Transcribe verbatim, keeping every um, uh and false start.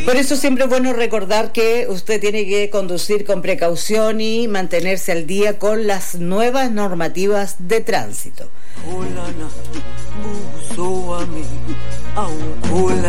Por eso siempre es bueno recordar que usted tiene que conducir con precaución y mantenerse al día con las nuevas normativas de tránsito.